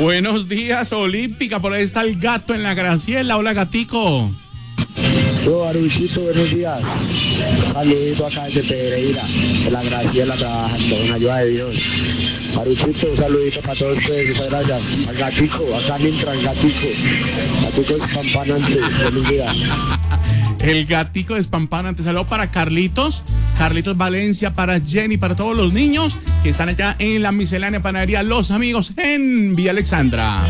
Buenos días, Olímpica. Por ahí está el gato en la Graciela. Hola, gatico. Yo, Aruchito, buenos días. Saludito acá desde Pereira, de la Graciela, trabajando con ayuda de Dios. Aruchito, un saludito para todos ustedes, muchas gracias. Al gatico, acá mientras el gatico. Gatico despampanante, feliz día. El gatico despampanante. Saludo para Carlitos Valencia, para Jenny, para todos los niños que están allá en la miscelánea panadería Los Amigos en Villa Alexandra.